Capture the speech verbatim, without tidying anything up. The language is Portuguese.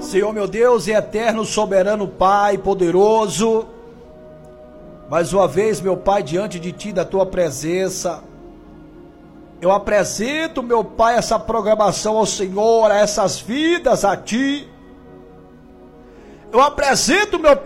Senhor meu Deus e eterno, soberano Pai, poderoso, mais uma vez, meu Pai, diante de Ti, da Tua presença, eu apresento, meu Pai, essa programação ao Senhor, a essas vidas a Ti. Eu apresento, meu Pai,